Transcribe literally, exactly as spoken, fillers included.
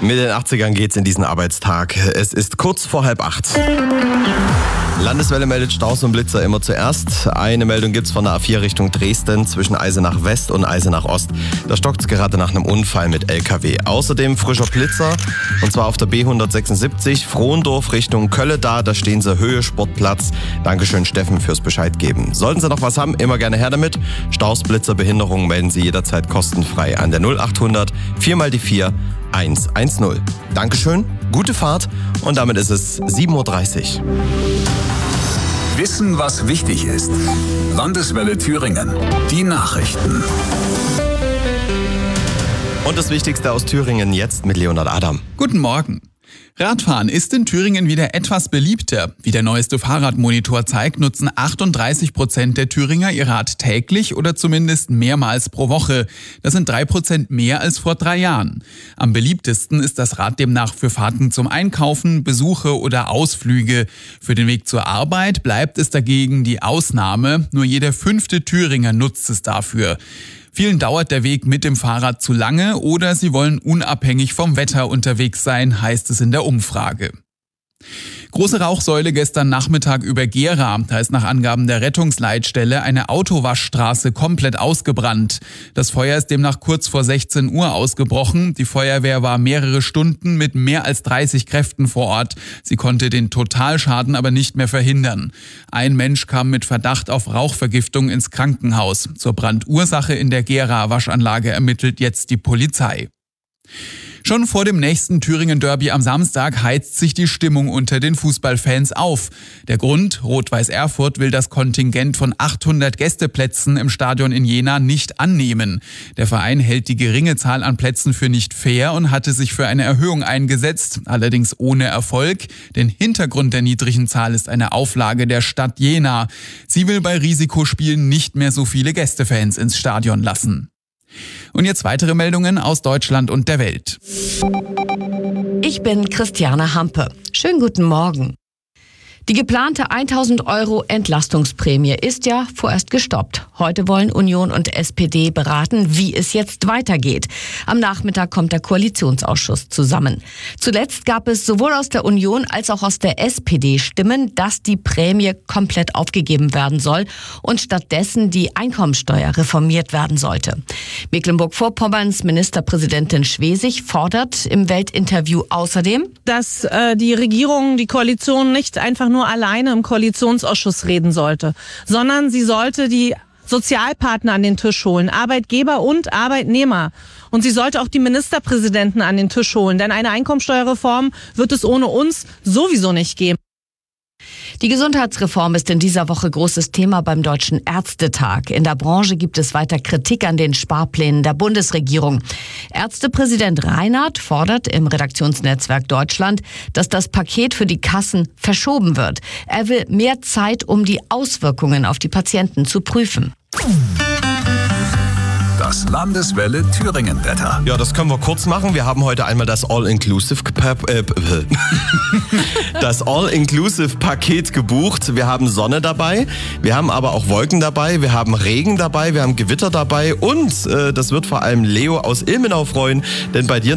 Mit den achtzigern geht's in diesen Arbeitstag. Es ist kurz vor halb acht. Landeswelle meldet Staus und Blitzer immer zuerst. Eine Meldung gibt's von der A vier Richtung Dresden zwischen Eisenach West und Eisenach Ost. Da stockt's gerade nach einem Unfall mit L K W. Außerdem frischer Blitzer und zwar auf der B hundertsechsundsiebzig Frohndorf Richtung Kölle da. Da stehen sie Höhe Sportplatz. Dankeschön Steffen fürs Bescheid geben. Sollten Sie noch was haben, immer gerne her damit. Staus, Blitzer, Behinderungen melden Sie jederzeit kostenfrei an der null achthundert vier mal die vier eins eins null. Dankeschön, gute Fahrt und damit ist es sieben Uhr dreißig. Wissen, was wichtig ist. Landeswelle Thüringen. Die Nachrichten. Und das Wichtigste aus Thüringen jetzt mit Leonhard Adam. Guten Morgen. Radfahren ist in Thüringen wieder etwas beliebter. Wie der neueste Fahrradmonitor zeigt, nutzen achtunddreißig Prozent der Thüringer ihr Rad täglich oder zumindest mehrmals pro Woche. Das sind drei Prozent mehr als vor drei Jahren. Am beliebtesten ist das Rad demnach für Fahrten zum Einkaufen, Besuche oder Ausflüge. Für den Weg zur Arbeit bleibt es dagegen die Ausnahme. Nur jeder fünfte Thüringer nutzt es dafür. Vielen dauert der Weg mit dem Fahrrad zu lange oder sie wollen unabhängig vom Wetter unterwegs sein, heißt es in der Umfrage. Große Rauchsäule gestern Nachmittag über Gera. Da ist nach Angaben der Rettungsleitstelle eine Autowaschstraße komplett ausgebrannt. Das Feuer ist demnach kurz vor sechzehn Uhr ausgebrochen. Die Feuerwehr war mehrere Stunden mit mehr als dreißig Kräften vor Ort. Sie konnte den Totalschaden aber nicht mehr verhindern. Ein Mensch kam mit Verdacht auf Rauchvergiftung ins Krankenhaus. Zur Brandursache in der Gera-Waschanlage ermittelt jetzt die Polizei. Schon vor dem nächsten Thüringen-Derby am Samstag heizt sich die Stimmung unter den Fußballfans auf. Der Grund: Rot-Weiß Erfurt will das Kontingent von achthundert Gästeplätzen im Stadion in Jena nicht annehmen. Der Verein hält die geringe Zahl an Plätzen für nicht fair und hatte sich für eine Erhöhung eingesetzt, allerdings ohne Erfolg. Denn Hintergrund der niedrigen Zahl ist eine Auflage der Stadt Jena. Sie will bei Risikospielen nicht mehr so viele Gästefans ins Stadion lassen. Und jetzt weitere Meldungen aus Deutschland und der Welt. Ich bin Christiane Hampe. Schönen guten Morgen. Die geplante tausend Euro Entlastungsprämie ist ja vorerst gestoppt. Heute wollen Union und S P D beraten, wie es jetzt weitergeht. Am Nachmittag kommt der Koalitionsausschuss zusammen. Zuletzt gab es sowohl aus der Union als auch aus der S P D Stimmen, dass die Prämie komplett aufgegeben werden soll und stattdessen die Einkommensteuer reformiert werden sollte. Mecklenburg-Vorpommerns Ministerpräsidentin Schwesig fordert im Weltinterview außerdem, dass äh, die Regierung, die Koalition nicht einfach nur alleine im Koalitionsausschuss reden sollte, sondern sie sollte die Sozialpartner an den Tisch holen, Arbeitgeber und Arbeitnehmer. Und sie sollte auch die Ministerpräsidenten an den Tisch holen, denn eine Einkommensteuerreform wird es ohne uns sowieso nicht geben. Die Gesundheitsreform ist in dieser Woche großes Thema beim Deutschen Ärztetag. In der Branche gibt es weiter Kritik an den Sparplänen der Bundesregierung. Ärztepräsident Reinhardt fordert im Redaktionsnetzwerk Deutschland, dass das Paket für die Kassen verschoben wird. Er will mehr Zeit, um die Auswirkungen auf die Patienten zu prüfen. Das Landeswelle Thüringen-Wetter. Ja, das können wir kurz machen. Wir haben heute einmal das All-Inclusive äh, das All-Inclusive-Paket gebucht. Wir haben Sonne dabei, wir haben aber auch Wolken dabei, wir haben Regen dabei, wir haben Gewitter dabei und äh, das wird vor allem Leo aus Ilmenau freuen, denn bei dir